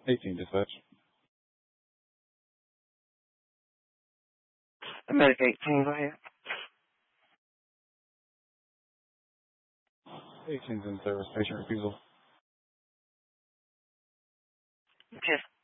18 dispatch. Medic 18, go ahead. 18's in service, patient refusal. Just